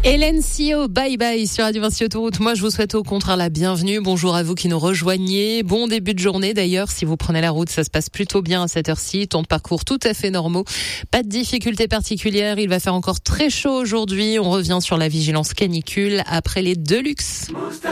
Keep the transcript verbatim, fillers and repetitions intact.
Hélène Sio, bye bye sur Radio Vinci Autoroute. Moi, je vous souhaite au contraire la bienvenue. Bonjour à vous qui nous rejoignez. Bon début de journée d'ailleurs. Si vous prenez la route, ça se passe plutôt bien à cette heure-ci. Temps de parcours tout à fait normaux. Pas de difficultés particulières. Il va faire encore très chaud aujourd'hui. On revient sur la vigilance canicule après les Deluxe.